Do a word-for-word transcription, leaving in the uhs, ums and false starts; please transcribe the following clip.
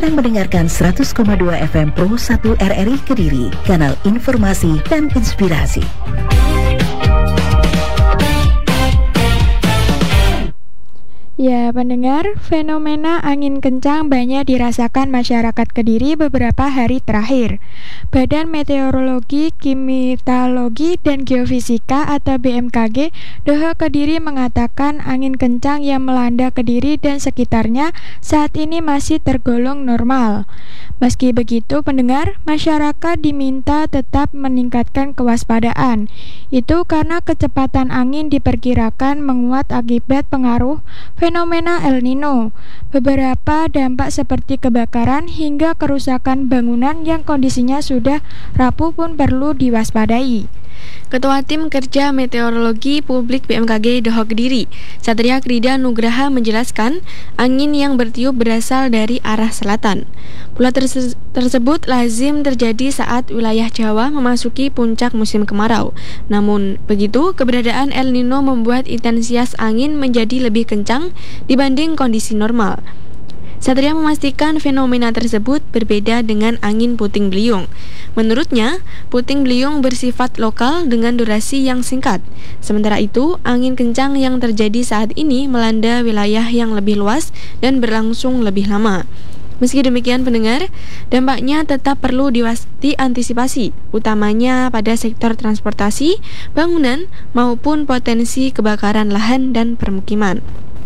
sedang mendengarkan seratus koma dua F M Pro satu R R I Kediri, kanal informasi dan inspirasi. Ya, pendengar, fenomena angin kencang banyak dirasakan masyarakat Kediri beberapa hari terakhir. Badan Meteorologi, Klimatologi, dan Geofisika atau B M K G D H Kediri mengatakan angin kencang yang melanda Kediri dan sekitarnya saat ini masih tergolong normal. Meski begitu, pendengar, masyarakat diminta tetap meningkatkan kewaspadaan. Itu karena kecepatan angin diperkirakan menguat akibat pengaruh fenomena El Nino. Beberapa dampak seperti kebakaran hingga kerusakan bangunan yang kondisinya sudah rapuh pun perlu diwaspadai. Ketua Tim Kerja Meteorologi Publik B M K G D H Kediri, Satria Krida Nugraha menjelaskan, angin yang bertiup berasal dari arah selatan. Pula terse- tersebut lazim terjadi saat wilayah Jawa memasuki puncak musim kemarau. Namun begitu, keberadaan El Nino membuat intensitas angin menjadi lebih kencang dibanding kondisi normal. Satria memastikan fenomena tersebut berbeda dengan angin puting beliung. Menurutnya, puting beliung bersifat lokal dengan durasi yang singkat. Sementara itu, angin kencang yang terjadi saat ini melanda wilayah yang lebih luas dan berlangsung lebih lama. Meski demikian, pendengar, dampaknya tetap perlu diwas- diantisipasi, utamanya pada sektor transportasi, bangunan, maupun potensi kebakaran lahan dan permukiman.